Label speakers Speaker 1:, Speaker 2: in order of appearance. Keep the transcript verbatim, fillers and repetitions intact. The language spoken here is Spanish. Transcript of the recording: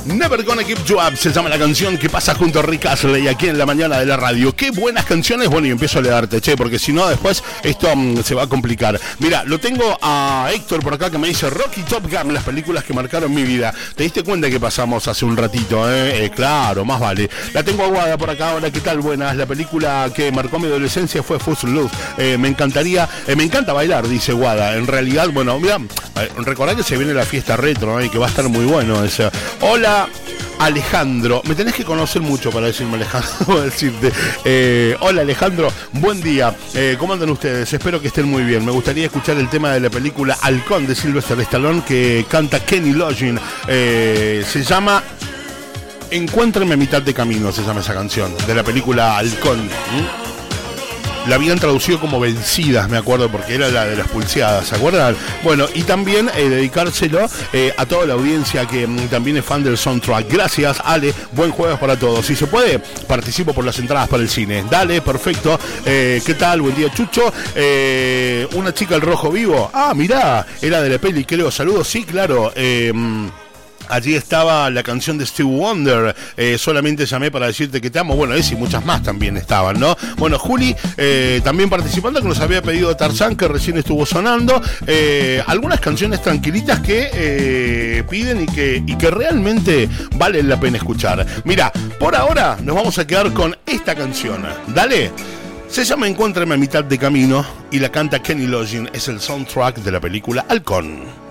Speaker 1: Never Gonna Give You Up se llama la canción que pasa junto a Rick Astley aquí en la mañana de la radio. Qué buenas canciones. Bueno, y empiezo a leerte, che, porque si no después esto um, se va a complicar. Mira, lo tengo a Héctor por acá que me dice Rocky, Top Gun, las películas que marcaron mi vida. ¿Te diste cuenta que pasamos hace un ratito? Eh? Eh, claro, más vale. La tengo aguada por acá. Hola, ¿qué tal? Buenas. La película que marcó mi adolescencia fue Footloose. Eh, me encantaría, eh, me encanta bailar, dice Guada. En realidad, bueno, mira, recordá que se viene la fiesta retro, ¿no? Y que va a estar muy bueno esa. Hola Alejandro, me tenés que conocer mucho para decirme Alejandro, decirte, eh, hola Alejandro, buen día, eh, ¿cómo andan ustedes? Espero que estén muy bien. Me gustaría escuchar el tema de la película Halcón de Sylvester Stallone que canta Kenny Loggins, eh, se llama Encuéntrenme a mitad de camino, se llama esa canción, de la película Halcón. ¿Mm? La habían traducido como Vencidas, me acuerdo, porque era la de las pulseadas, ¿se acuerdan? Bueno, y también eh, dedicárselo eh, a toda la audiencia que mm, también es fan del soundtrack. Gracias, Ale, buen jueves para todos. Si se puede, participo por las entradas para el cine. Dale, perfecto. Eh, ¿Qué tal? Buen día, Chucho. Eh, una chica al rojo vivo. Ah, mirá, era de la peli, creo. Saludos, sí, claro. Eh... Allí estaba la canción de Stevie Wonder, eh, solamente llamé para decirte que te amo. Bueno, ese y muchas más también estaban, ¿no? Bueno, Juli eh, también participando, que nos había pedido Tarzán, que recién estuvo sonando. Eh, algunas canciones tranquilitas que eh, piden y que, y que realmente valen la pena escuchar. Mira, por ahora nos vamos a quedar con esta canción. Dale. Se llama Encuéntrame a mitad de camino y la canta Kenny Loggins. Es el soundtrack de la película Halcón.